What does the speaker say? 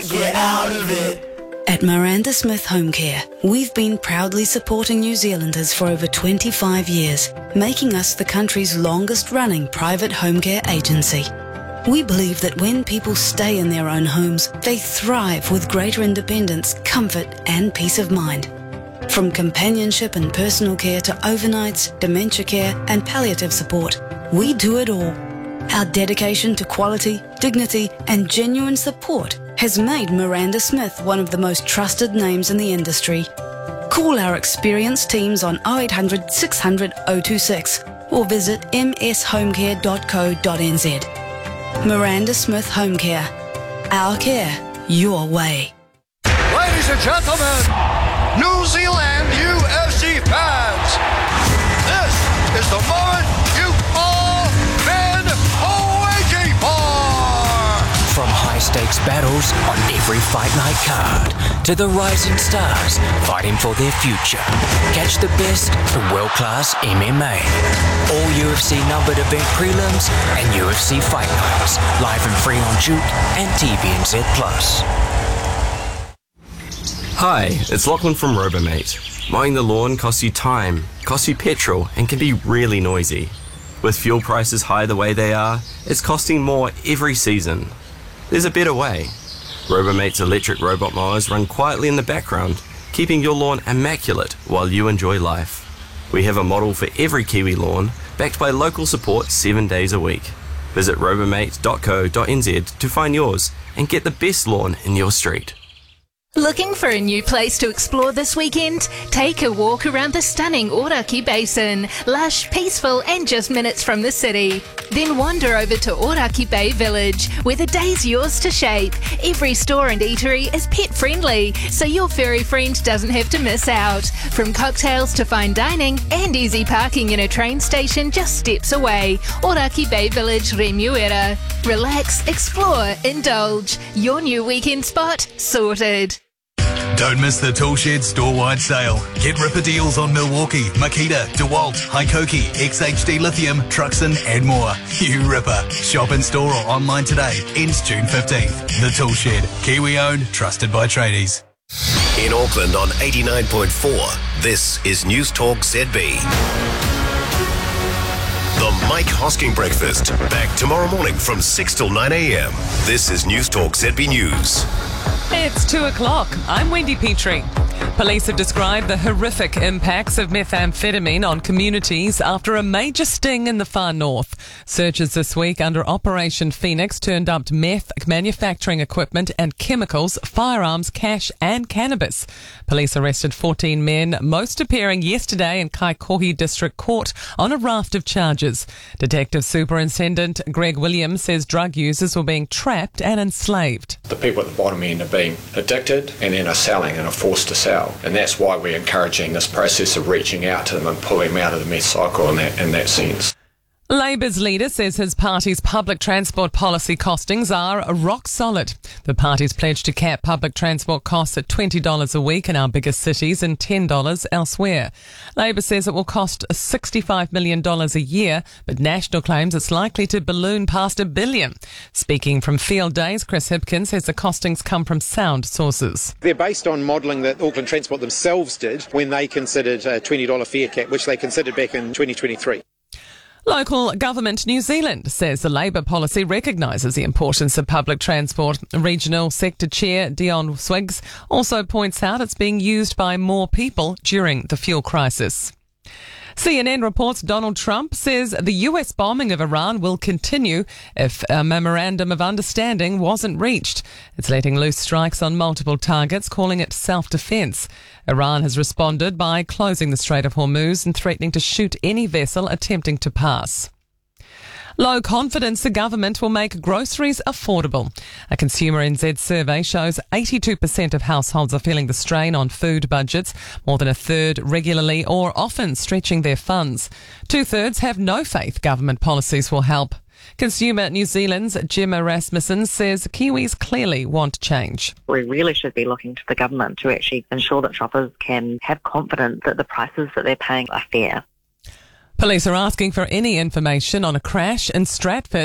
get out of it. At Miranda Smith Home Care, we've been proudly supporting New Zealanders for over 25 years, making us the country's longest-running private home care agency. We believe that when people stay in their own homes, they thrive with greater independence, comfort and peace of mind. From companionship and personal care to overnights, dementia care and palliative support, we do it all. Our dedication to quality, dignity and genuine support has made Miranda Smith one of the most trusted names in the industry. Call our experienced teams on 0800 600 026 or visit mshomecare.co.nz. Miranda Smith Home Care. Our care, your way. Ladies and gentlemen, New Zealand UFC fans, this is the moment you've all been waiting for. From high-stakes battles on every fight night card to the rising stars fighting for their future. Catch the best from world-class MMA. All UFC numbered event prelims and UFC fight nights live and free on Juke and TVNZ+. Hi, it's Lachlan from Robomate. Mowing the lawn costs you time, costs you petrol, and can be really noisy. With fuel prices high the way they are, it's costing more every season. There's a better way. Robomate's electric robot mowers run quietly in the background, keeping your lawn immaculate while you enjoy life. We have a model for every Kiwi lawn, backed by local support 7 days a week. Visit robomate.co.nz to find yours and get the best lawn in your street. Looking for a new place to explore this weekend? Take a walk around the stunning Oraki Basin. Lush, peaceful and just minutes from the city. Then wander over to Oraki Bay Village, where the day's yours to shape. Every store and eatery is pet friendly, so your furry friend doesn't have to miss out. From cocktails to fine dining and easy parking in a train station just steps away. Oraki Bay Village, Remuera. Relax, explore, indulge. Your new weekend spot sorted. Don't miss the Toolshed store-wide sale. Get ripper deals on Milwaukee, Makita, DeWalt, Hikoki, XHD Lithium, Truxton and more. You ripper. Shop in store or online today. Ends June 15th. The Toolshed. Kiwi-owned, trusted by tradies. In Auckland on 89.4, this is News Talk ZB. The Mike Hosking Breakfast. Back tomorrow morning from 6 till 9 a.m. This is News Talk ZB News. It's 2 o'clock. I'm Wendy Petrie. Police have described the horrific impacts of methamphetamine on communities after a major sting in the far north. Searches this week under Operation Phoenix turned up meth, manufacturing equipment and chemicals, firearms, cash and cannabis. Police arrested 14 men, most appearing yesterday in Kaikohe District Court on a raft of charges. Detective Superintendent Greg Williams says drug users were being trapped and enslaved. The people at the bottom end are being addicted and then are selling and are forced to sell. And that's why we're encouraging this process of reaching out to them and pulling them out of the meth cycle in that sense. Labour's leader says his party's public transport policy costings are rock solid. The party's pledged to cap public transport costs at $20 a week in our biggest cities and $10 elsewhere. Labour says it will cost $65 million a year, but National claims it's likely to balloon past $1 billion. Speaking from Field Days, Chris Hipkins says the costings come from sound sources. They're based on modelling that Auckland Transport themselves did when they considered a $20 fare cap, which they considered back in 2023. Local government New Zealand says the Labour policy recognises the importance of public transport. Regional Sector Chair Dion Swiggs also points out it's being used by more people during the fuel crisis. CNN reports Donald Trump says the US bombing of Iran will continue if a memorandum of understanding wasn't reached. It's letting loose strikes on multiple targets, calling it self-defense. Iran has responded by closing the Strait of Hormuz and threatening to shoot any vessel attempting to pass. Low confidence the government will make groceries affordable. A Consumer NZ survey shows 82% of households are feeling the strain on food budgets, more than a third regularly or often stretching their funds. 2/3 have no faith government policies will help. Consumer New Zealand's Gemma Rasmussen says Kiwis clearly want change. We really should be looking to the government to actually ensure that shoppers can have confidence that the prices that they're paying are fair. Police are asking for any information on a crash in Stratford